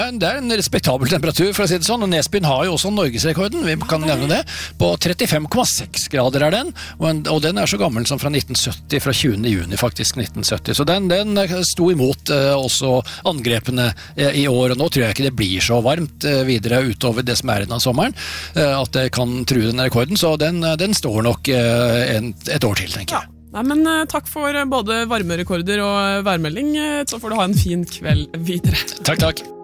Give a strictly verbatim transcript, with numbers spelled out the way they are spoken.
Det er en respektabel temperatur, for å si det sånn, og Nesbyen har jo også Norgesrekorden, vi kan nevne det, på trettifem komma seks grader er den, og, en, og den er så gammel som fra nitten sytti, fra tjuende juni faktisk, nitten sytti, så den, den sto imot eh, også angrepene eh, i år, og nå tror jeg ikke det blir så varmt eh, videre utover det som er igjen av sommeren, eh, at det kan true den rekorden, så den, den står nok eh, en, et år til, tenker jeg. Ja. Nei, men uh, takk for uh, både varmerekorder og uh, værmelding, uh, så får du ha en fin kveld videre. Takk, takk.